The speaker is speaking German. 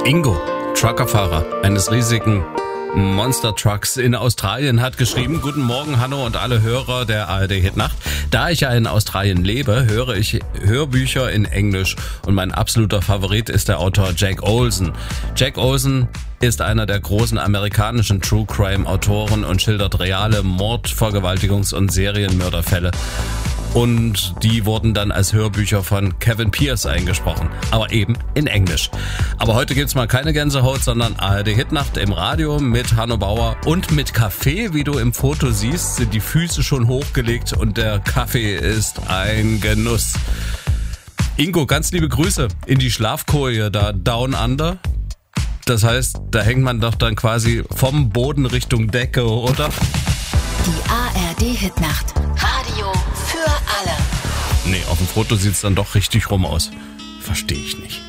Ingo, Truckerfahrer eines riesigen Monster-Trucks in Australien, hat geschrieben: Guten Morgen, Hanno und alle Hörer der ARD-Hitnacht. Da ich ja in Australien lebe, höre ich Hörbücher in Englisch und mein absoluter Favorit ist der Autor Jack Olson. Jack Olson ist einer der großen amerikanischen True-Crime-Autoren und schildert reale Mord-, Vergewaltigungs- und Serienmörderfälle. Und die wurden dann als Hörbücher von Kevin Pierce eingesprochen, aber eben in Englisch. Aber heute gibt's mal keine Gänsehaut, sondern ARD-Hitnacht im Radio mit Hanno Bauer und mit Kaffee. Wie du im Foto siehst, sind die Füße schon hochgelegt und der Kaffee ist ein Genuss. Ingo, ganz liebe Grüße in die Schlafkoje da Down Under. Das heißt, da hängt man doch dann quasi vom Boden Richtung Decke, oder? Die ARD-Hitnacht. Radio für alle. Nee, auf dem Foto sieht's dann doch richtig rum aus. Verstehe ich nicht.